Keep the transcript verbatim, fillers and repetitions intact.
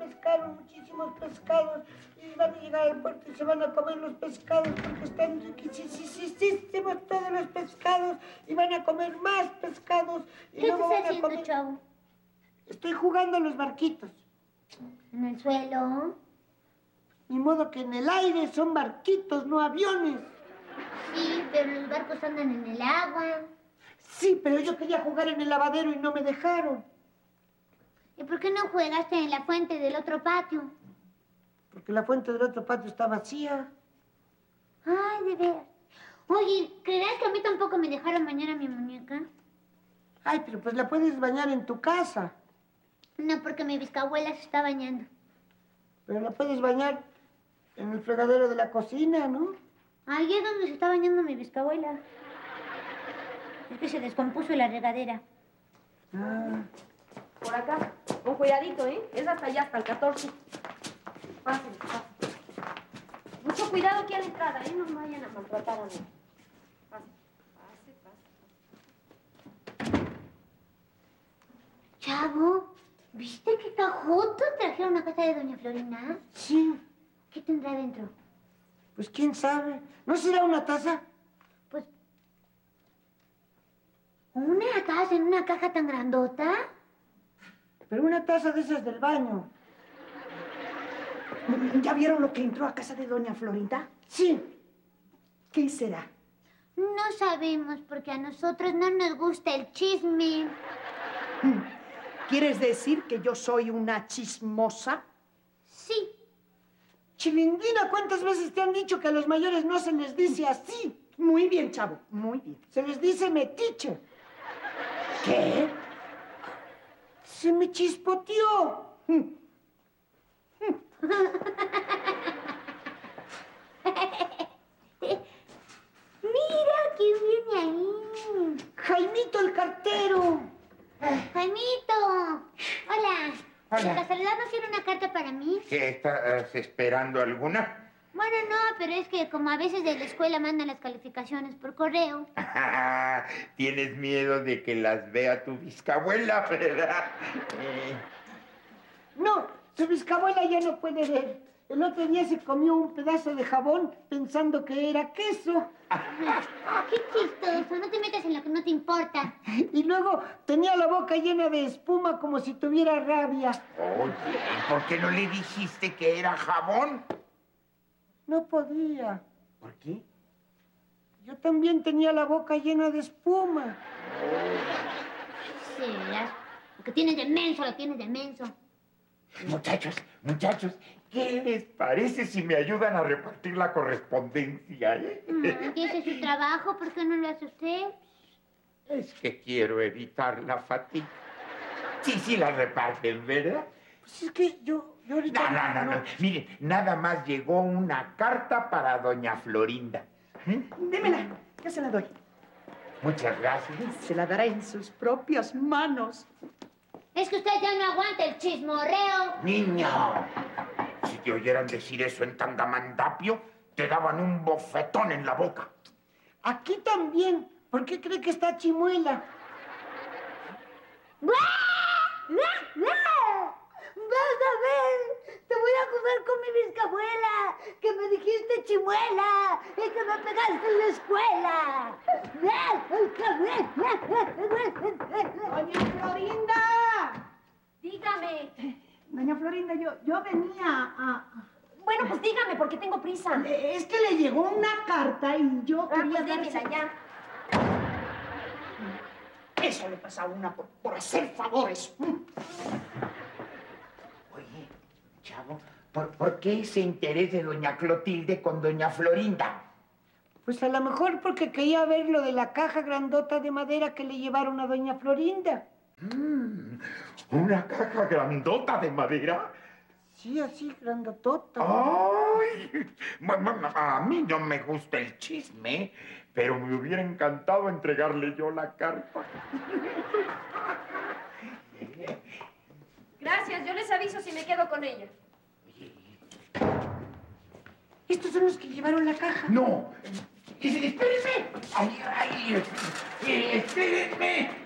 pescaron muchísimos pescados y van a llegar al puerto y se van a comer los pescados porque están riquísimos todos los pescados y van a comer más pescados. Y ¿Qué luego estás van a haciendo, comer... chavo? Estoy jugando a los barquitos. ¿En el suelo? Ni modo que en el aire son barquitos, no aviones. Sí, pero los barcos andan en el agua. Sí, pero yo quería jugar en el lavadero y no me dejaron. ¿Y por qué no jugaste en la fuente del otro patio? Porque la fuente del otro patio está vacía. Ay, de veras. Oye, ¿creerás que a mí tampoco me dejaron bañar a mi muñeca? Ay, pero pues la puedes bañar en tu casa. No, porque mi bisabuela se está bañando. Pero la puedes bañar en el fregadero de la cocina, ¿no? Ahí es donde se está bañando mi bisabuela. Es que se descompuso la regadera. Ah. Por acá, con cuidadito, ¿eh? Es hasta allá, hasta el catorce. Pásenle, pásenle. Mucho cuidado aquí a la entrada, ¿eh? No me vayan a maltratar a mí. Pase, pase, pase. Chavo, ¿viste qué cajoto trajeron a casa de doña Florinda? Sí. ¿Qué tendrá dentro? Pues quién sabe. ¿No será una taza? Pues... ¿una taza en una caja tan grandota? Pero una taza de esas del baño. ¿Ya vieron lo que entró a casa de doña Florinda? Sí. ¿Qué será? No sabemos, porque a nosotros no nos gusta el chisme. ¿Quieres decir que yo soy una chismosa? Sí. Chilindrina, ¿cuántas veces te han dicho que a los mayores no se les dice así? Muy bien, chavo, muy bien. Se les dice metiche. ¿Qué? Se me chispoteó. Mira, ¿quién viene ahí? Jaimito el cartero. Jaimito. Hola. Hola. ¿De casualidad no tiene una carta para mí? ¿Qué, estás esperando alguna? Bueno, no, pero es que como a veces de la escuela mandan las calificaciones por correo. Tienes miedo de que las vea tu bisabuela, ¿verdad? Eh, No, su bisabuela ya no puede ver. El otro día se comió un pedazo de jabón pensando que era queso. Qué chistoso, no te metas en lo que no te importa. Y luego tenía la boca llena de espuma como si tuviera rabia. Oye, ¿por qué no le dijiste que era jabón? No podía. ¿Por qué? Yo también tenía la boca llena de espuma. Sí, ya. Lo que tienes de menso, lo tienes de menso. Muchachos, muchachos, ¿qué les parece si me ayudan a repartir la correspondencia, eh? Mm, ¿y ese es su trabajo? ¿Por qué no lo hace usted? Es que quiero evitar la fatiga. Sí, sí la reparten, ¿verdad? Pues es que yo, yo ahorita... No, no, no, no. Miren, nada más llegó una carta para doña Florinda. ¿Eh? Démela, ya se la doy. Muchas gracias. Se la dará en sus propias manos. Es que usted ya no aguanta el chismorreo. Niño, si te oyeran decir eso en Tangamandapio, te daban un bofetón en la boca. Aquí también. ¿Por qué cree que está Chimuela? ¡Vas a ver! ¡Te voy a jugar con mi bisabuela! ¡Que me dijiste chimuela! ¡Y que me pegaste en la escuela! ¡Doña Florinda! Dígame. Doña Florinda, yo, yo venía a... Bueno, pues dígame, porque tengo prisa. Eh, Es que le llegó una carta y yo Ah, quería pues démela darse- ya. Eso le pasa a una por, por hacer favores. Oye, chavo, ¿por, por qué ese interés de doña Clotilde con doña Florinda? Pues a lo mejor porque quería ver lo de la caja grandota de madera que le llevaron a doña Florinda. Mm, ¿una caja grandota de madera? Sí, así, grandotota. ¡Ay! Bueno, a mí no me gusta el chisme, pero me hubiera encantado entregarle yo la carta. Gracias, yo les aviso si me quedo con ella. Estos son los que llevaron la caja. ¡No! ¡Espérenme! ¡Ay, ay! eh, ¡Espérenme!